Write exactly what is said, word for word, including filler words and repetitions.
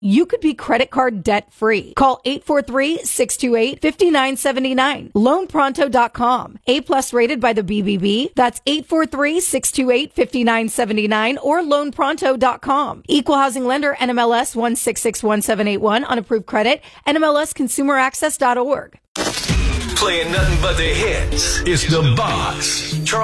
you could be credit card debt free. Call eight four three, six two eight, five nine seven nine. loan pronto dot com. A plus rated by the B B B. That's eight four three, six two eight, five nine seven nine or loan pronto dot com. Equal housing lender N M L S one six six one seven eight one. Unapproved credit N M L S consumer access dot org. Playing nothing but the hits. It's The Box.